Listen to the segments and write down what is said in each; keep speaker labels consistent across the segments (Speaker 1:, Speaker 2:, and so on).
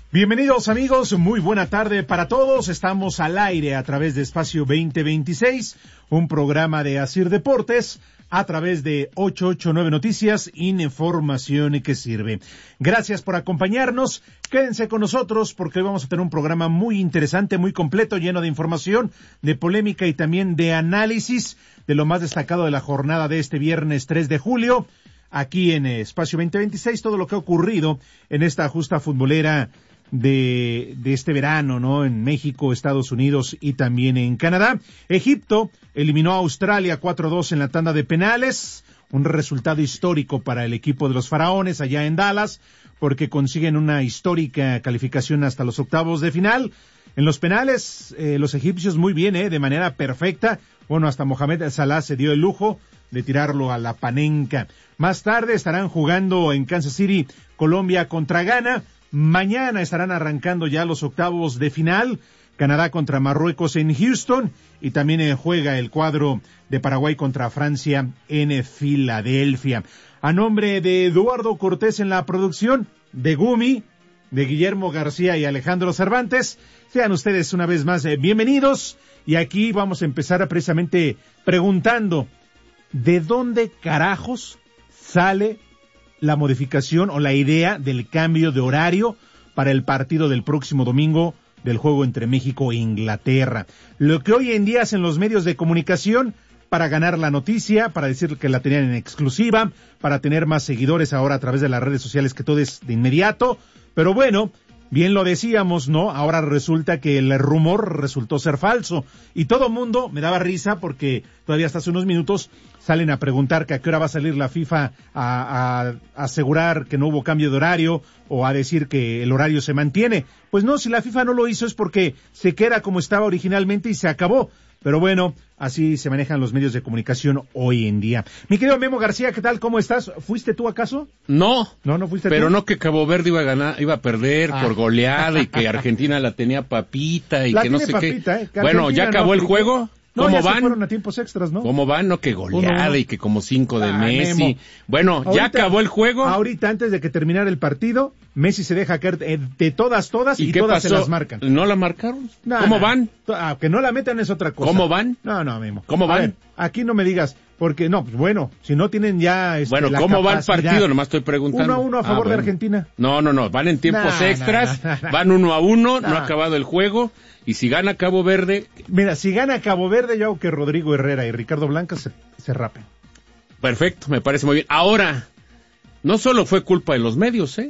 Speaker 1: Bienvenidos amigos, muy buena tarde para todos. Estamos al aire a través de Espacio 2026, un programa de Asir Deportes a través de 889 Noticias, información que sirve. Gracias por acompañarnos, quédense con nosotros porque hoy vamos a tener un programa muy interesante, muy completo, lleno de información, de polémica y también de análisis de lo más destacado de la jornada de este viernes 3 de julio. Aquí en Espacio 2026, todo lo que ha ocurrido en esta justa futbolera de este verano, ¿no? En México, Estados Unidos y también en Canadá. Egipto eliminó a Australia 4-2 en la tanda de penales, un resultado histórico para el equipo de los faraones allá en Dallas, porque consiguen una histórica calificación hasta los octavos de final. En los penales, los egipcios muy bien, de manera perfecta. Bueno, hasta Mohamed Salah se dio el lujo de tirarlo a la panenca. Más tarde estarán jugando en Kansas City, Colombia contra Ghana. Mañana estarán arrancando ya los octavos de final, Canadá contra Marruecos en Houston, y también juega el cuadro de Paraguay contra Francia en Filadelfia. A nombre de Eduardo Cortés en la producción, de Gumi, de Guillermo García y Alejandro Cervantes, sean ustedes una vez más bienvenidos, y aquí vamos a empezar precisamente preguntando, ¿de dónde carajos sale la modificación o la idea del cambio de horario para el partido del próximo domingo del juego entre México e Inglaterra? Lo que hoy en día hacen los medios de comunicación para ganar la noticia, para decir que la tenían en exclusiva, para tener más seguidores ahora a través de las redes sociales, que todo es de inmediato. Pero bueno, bien lo decíamos, ¿no? Ahora resulta que el rumor resultó ser falso. Y todo mundo me daba risa porque todavía hasta hace unos minutos salen a preguntar que a qué hora va a salir la FIFA a asegurar que no hubo cambio de horario o a decir que el horario se mantiene. Pues no, si la FIFA no lo hizo es porque se queda como estaba originalmente y se acabó. Pero bueno, así se manejan los medios de comunicación hoy en día. Mi querido Memo García, ¿qué tal? ¿Cómo estás? ¿Fuiste tú acaso?
Speaker 2: No.
Speaker 1: No fuiste
Speaker 2: pero
Speaker 1: tú.
Speaker 2: no que Cabo Verde iba a perder por goleada y que Argentina la tenía papita y
Speaker 1: la
Speaker 2: que no sé
Speaker 1: papita,
Speaker 2: qué. Bueno, ¿ya acabó el juego? ¿Cómo
Speaker 1: ya
Speaker 2: van?
Speaker 1: Se fueron a tiempos extras, ¿no?
Speaker 2: ¿Cómo van? No, que goleada y que como 5 de Messi.
Speaker 1: Memo.
Speaker 2: Bueno,
Speaker 1: Ahorita,
Speaker 2: ¿ya acabó el juego?
Speaker 1: Ahorita, antes de que terminara el partido, Messi se deja caer de todas y
Speaker 2: qué
Speaker 1: todas
Speaker 2: pasó?
Speaker 1: se las marcan.
Speaker 2: ¿No la marcaron? ¿Cómo van?
Speaker 1: Que no la metan es otra cosa.
Speaker 2: ¿Cómo van?
Speaker 1: No, Memo.
Speaker 2: ¿Cómo van?
Speaker 1: A ver, aquí no me digas, porque no, pues bueno, si no tienen ya
Speaker 2: bueno,
Speaker 1: la
Speaker 2: ¿cómo
Speaker 1: capacidad.
Speaker 2: va el partido? Nomás estoy preguntando.
Speaker 1: 1-1 a favor de Argentina.
Speaker 2: No, van en tiempos extras, van 1-1, no ha acabado el juego. Y si gana Cabo Verde...
Speaker 1: Mira, si gana Cabo Verde, yo hago que Rodrigo Herrera y Ricardo Blanca se rapen.
Speaker 2: Perfecto, me parece muy bien. Ahora, no solo fue culpa de los medios,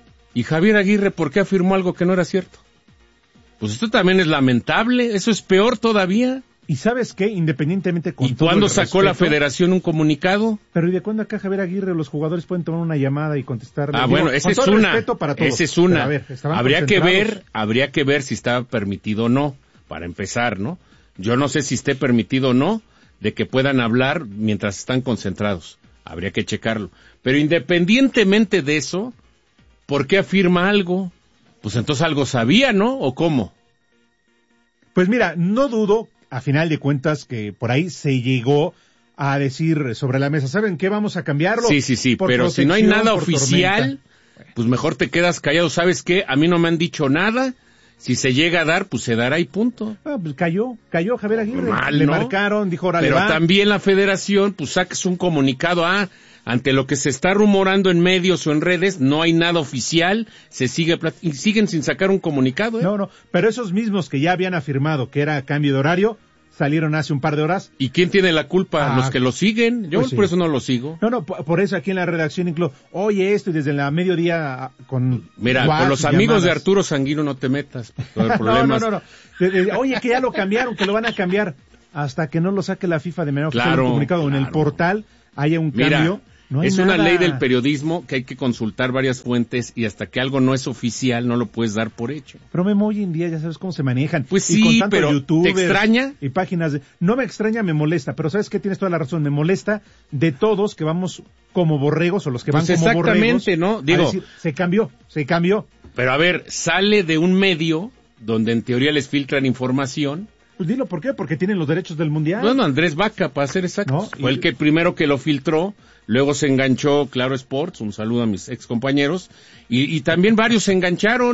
Speaker 2: Y Javier Aguirre, ¿por qué afirmó algo que no era cierto? Pues esto también es lamentable, eso es peor todavía.
Speaker 1: ¿Y sabes qué? Independientemente con
Speaker 2: ¿Y cuándo sacó la federación un comunicado?
Speaker 1: Pero ¿y de cuándo acá Javier Aguirre los jugadores pueden tomar una llamada y contestarle?
Speaker 2: Bueno, esa es una.
Speaker 1: Para todos.
Speaker 2: Esa es una.
Speaker 1: A ver,
Speaker 2: habría que ver si estaba permitido o no, para empezar, ¿no? Yo no sé si esté permitido o no de que puedan hablar mientras están concentrados. Habría que checarlo. Pero independientemente de eso, ¿por qué afirma algo? Pues entonces algo sabía, ¿no? ¿O cómo?
Speaker 1: Pues mira, no dudo, a final de cuentas, que por ahí se llegó a decir sobre la mesa, ¿saben qué? Vamos a cambiarlo.
Speaker 2: Sí, pero si no hay nada oficial, pues mejor te quedas callado. ¿Sabes qué? A mí no me han dicho nada. Si se llega a dar, pues se dará y punto.
Speaker 1: Pues cayó Javier Aguirre.
Speaker 2: Mal,
Speaker 1: le
Speaker 2: ¿no?
Speaker 1: marcaron, dijo, órale,
Speaker 2: pero
Speaker 1: va.
Speaker 2: También la federación, pues saques un comunicado, ante lo que se está rumorando en medios o en redes, no hay nada oficial, y siguen sin sacar un comunicado,
Speaker 1: No, pero esos mismos que ya habían afirmado que era cambio de horario, salieron hace un par de horas.
Speaker 2: ¿Y quién tiene la culpa? Los que lo siguen. Yo pues por eso no lo sigo.
Speaker 1: No, por eso aquí en la redacción incluso, oye esto, y desde la mediodía con...
Speaker 2: Mira, con los amigos de Arturo Sanguino no te metas. Problemas.
Speaker 1: No. Oye, que ya lo cambiaron, que lo van a cambiar. Hasta que no lo saque la FIFA de manera oficial, un comunicado en el portal, haya un cambio. No hay
Speaker 2: es
Speaker 1: nada.
Speaker 2: Una ley del periodismo que hay que consultar varias fuentes y hasta que algo no es oficial no lo puedes dar por hecho.
Speaker 1: Pero Memo, hoy en día ya sabes cómo se manejan.
Speaker 2: Pues
Speaker 1: y
Speaker 2: sí,
Speaker 1: con tanto
Speaker 2: pero
Speaker 1: YouTubers
Speaker 2: ¿te extraña?
Speaker 1: Y páginas de... No me extraña, me molesta, pero ¿sabes qué? Tienes toda la razón, me molesta de todos que vamos como borregos o los que van como borregos.
Speaker 2: Exactamente, ¿no? Digo,
Speaker 1: decir, se cambió.
Speaker 2: Pero a ver, sale de un medio donde en teoría les filtran información.
Speaker 1: Pues dilo, ¿por qué? Porque tienen los derechos del Mundial.
Speaker 2: Bueno, Andrés Vaca, para ser exactos. Fue el que primero que lo filtró, luego se enganchó Claro Sports, un saludo a mis ex compañeros, y también varios se engancharon,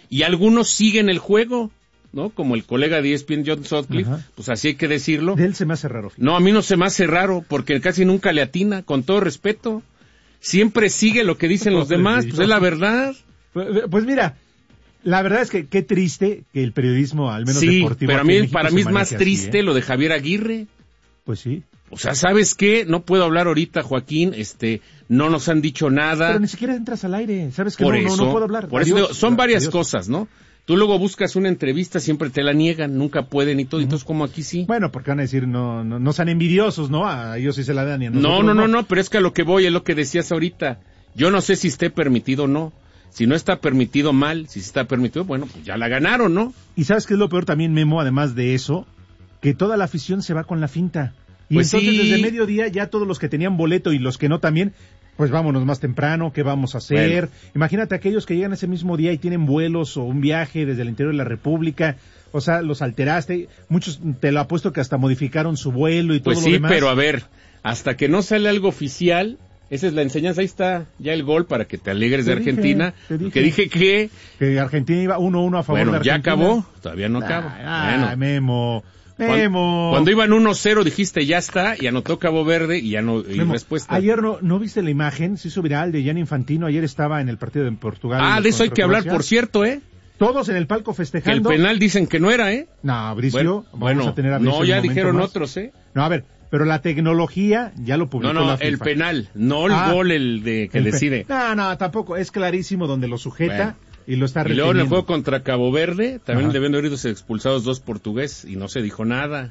Speaker 2: y algunos siguen el juego, ¿no? Como el colega de ESPN, John Sutcliffe, pues así hay que decirlo.
Speaker 1: De él se me hace raro.
Speaker 2: No, a mí no se me hace raro, porque casi nunca le atina, con todo respeto. Siempre sigue lo que dicen los demás, pues es la verdad.
Speaker 1: Pues mira, la verdad es que qué triste que el periodismo, al menos deportivo,
Speaker 2: pero para mí es más triste lo de Javier Aguirre.
Speaker 1: Pues sí.
Speaker 2: O sea, ¿sabes qué? No puedo hablar ahorita, Joaquín, no nos han dicho nada.
Speaker 1: Pero ni siquiera entras al aire, ¿sabes que
Speaker 2: no puedo
Speaker 1: hablar?
Speaker 2: Por eso son varias cosas, ¿no? Tú luego buscas una entrevista, siempre te la niegan, nunca pueden y todo, entonces como aquí sí.
Speaker 1: Bueno, porque van a decir, no sean envidiosos, ¿no? A ellos sí se la dan y a
Speaker 2: nosotros no, pero es que a lo que voy es lo que decías ahorita. Yo no sé si esté permitido o no. Si no está permitido, mal. Si está permitido, bueno, pues ya la ganaron, ¿no?
Speaker 1: Y ¿sabes qué es lo peor también, Memo? Además de eso, que toda la afición se va con la finta. Y
Speaker 2: pues
Speaker 1: entonces desde mediodía ya todos los que tenían boleto y los que no también, pues vámonos más temprano, ¿qué vamos a hacer? Bueno. Imagínate aquellos que llegan ese mismo día y tienen vuelos o un viaje desde el interior de la República, o sea, los alteraste, muchos te lo apuesto que hasta modificaron su vuelo y todo lo demás.
Speaker 2: Pues sí, pero a ver, hasta que no sale algo oficial, esa es la enseñanza, ahí está ya el gol para que te alegres de Argentina, que dije
Speaker 1: que Argentina iba 1-1 a favor de Argentina.
Speaker 2: ¿Ya acabó? Todavía no acabó.
Speaker 1: Memo.
Speaker 2: Cuando iban 1-0 dijiste ya está y anotó Cabo Verde y ya no y respuesta.
Speaker 1: Ayer no viste la imagen, se hizo viral de Gianni Infantino, ayer estaba en el partido de Portugal.
Speaker 2: De eso hay que hablar, por cierto,
Speaker 1: Todos en el palco festejando.
Speaker 2: Que el penal dicen que no era,
Speaker 1: No, Bricio, vamos a tener a Bricio.
Speaker 2: No, ya dijeron más. Otros,
Speaker 1: No, a ver, pero la tecnología ya lo publicó la FIFA.
Speaker 2: El penal, no el gol que decide.
Speaker 1: No, tampoco, es clarísimo donde lo sujeta. Y lo está reteniendo.
Speaker 2: Y luego en el juego contra Cabo Verde, también deben de haber ido expulsados 2 portugueses y no se dijo nada.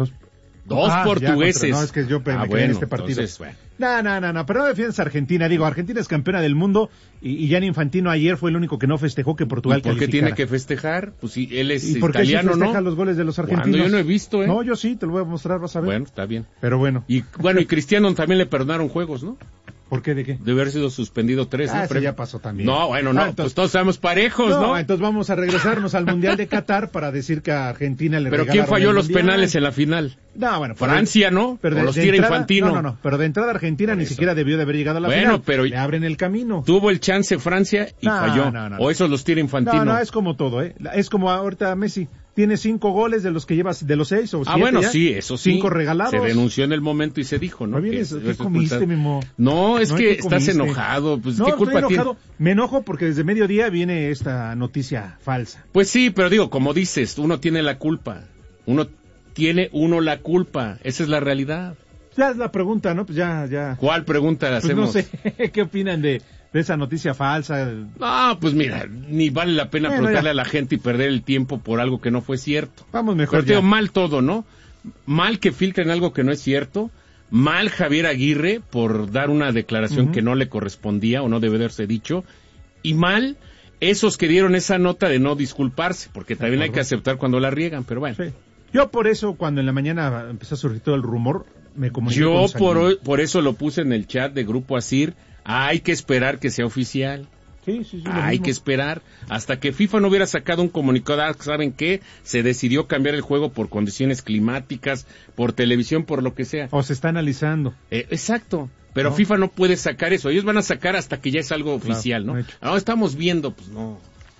Speaker 2: Dos portugueses.
Speaker 1: No, es que yo me quedé en este partido.
Speaker 2: Entonces,
Speaker 1: No, pero no defiendes a Argentina. Digo, Argentina es campeona del mundo y Gianni Infantino ayer fue el único que no festejó que Portugal
Speaker 2: calificara. ¿Por qué tiene que festejar? Pues si él es italiano, ¿no? ¿Y
Speaker 1: por qué sí festeja los goles de los argentinos?
Speaker 2: Cuando yo no he visto,
Speaker 1: No, yo sí, te lo voy a mostrar, vas a ver.
Speaker 2: Bueno, está bien.
Speaker 1: Pero bueno.
Speaker 2: Y Cristiano también le perdonaron juegos, ¿no?
Speaker 1: ¿Por qué? ¿De qué?
Speaker 2: Debe haber sido suspendido 3, ¿no?
Speaker 1: Eso ya pasó también.
Speaker 2: No, entonces, pues todos estamos parejos, ¿no?
Speaker 1: Entonces vamos a regresarnos al Mundial de Qatar para decir que a Argentina le regalaron.
Speaker 2: ¿Pero quién falló los penales en la final? Francia, ¿no?
Speaker 1: Pero
Speaker 2: los tira Infantino.
Speaker 1: No, pero de entrada Argentina ni siquiera debió de haber llegado a la final.
Speaker 2: Pero
Speaker 1: le abren el camino.
Speaker 2: Tuvo el chance Francia y falló. O esos los tira Infantino.
Speaker 1: No, es como todo, Es como ahorita Messi. Tiene 5 goles de los que llevas, de los 6 o 7.
Speaker 2: Bueno, sí, eso sí.
Speaker 1: 5 regalados.
Speaker 2: Se denunció en el momento y se dijo, ¿no?
Speaker 1: ¿Qué comiste, Memo?
Speaker 2: No, es que estás enojado. Pues, ¿qué culpa
Speaker 1: estoy enojado. Me enojo porque desde mediodía viene esta noticia falsa.
Speaker 2: Pues sí, pero digo, como dices, uno tiene la culpa. Tiene la culpa. Esa es la realidad.
Speaker 1: Ya es la pregunta, ¿no? Pues ya.
Speaker 2: ¿Cuál pregunta le hacemos?
Speaker 1: No sé, ¿qué opinan de esa noticia falsa?
Speaker 2: Pues mira, ni vale la pena preguntarle a la gente y perder el tiempo por algo que no fue cierto.
Speaker 1: Vamos mejor.
Speaker 2: Pero mal todo, ¿no? Mal que filtren algo que no es cierto. Mal Javier Aguirre por dar una declaración que no le correspondía o no debe haberse dicho. Y mal esos que dieron esa nota de no disculparse, porque también hay que aceptar cuando la riegan, pero bueno.
Speaker 1: Sí. Yo por eso, cuando en la mañana empezó a surgir todo el rumor, me comuniqué
Speaker 2: con Yo por eso lo puse en el chat de Grupo Asir. Hay que esperar que sea oficial.
Speaker 1: Sí,
Speaker 2: hay que esperar hasta que FIFA no hubiera sacado un comunicado. ¿Saben qué? Se decidió cambiar el juego por condiciones climáticas, por televisión, por lo que sea.
Speaker 1: O se está analizando.
Speaker 2: Exacto. Pero FIFA no puede sacar eso. Ellos van a sacar hasta que ya es algo oficial, ¿no? Estamos viendo, pues no.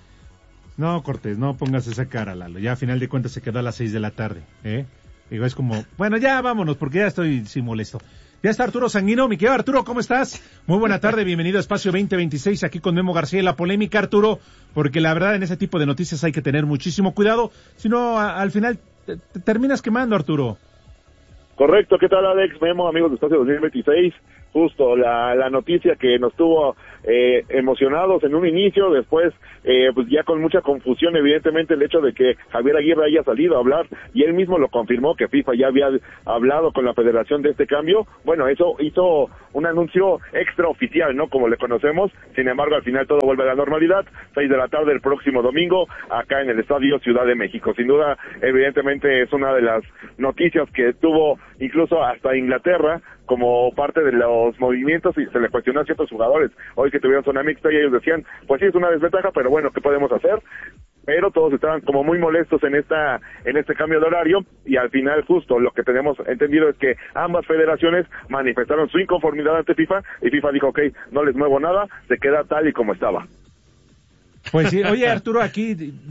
Speaker 1: No, Cortés, no pongas esa cara, Lalo. Ya a final de cuentas se quedó a las 6 de la tarde, Digo, es como, bueno, ya vámonos, porque ya estoy molesto. Ya está Arturo Sanguino. Mi querido Arturo, ¿cómo estás? Muy buena tarde, bienvenido a Espacio 2026, aquí con Memo García. La polémica, Arturo, porque la verdad en ese tipo de noticias hay que tener muchísimo cuidado, si no, al final te terminas quemando, Arturo.
Speaker 3: Correcto, ¿qué tal, Alex? Memo, amigos de Espacio 2026. Justo la noticia que nos tuvo emocionados en un inicio, después pues ya con mucha confusión, evidentemente, el hecho de que Javier Aguirre haya salido a hablar y él mismo lo confirmó que FIFA ya había hablado con la federación de este cambio. Bueno, eso hizo un anuncio extraoficial, ¿no? Como le conocemos. Sin embargo, al final todo vuelve a la normalidad. 6 de la tarde el próximo domingo, acá en el Estadio Ciudad de México. Sin duda, evidentemente, es una de las noticias que tuvo incluso hasta Inglaterra como parte de los movimientos, y se le cuestionó a ciertos jugadores hoy que tuvieron zona mixta y ellos decían, pues sí, es una desventaja, pero bueno, ¿qué podemos hacer? Pero todos estaban como muy molestos en este cambio de horario, y al final justo lo que tenemos entendido es que ambas federaciones manifestaron su inconformidad ante FIFA, y FIFA dijo, ok, no les muevo nada, se queda tal y como estaba.
Speaker 1: Pues sí, oye Arturo, aquí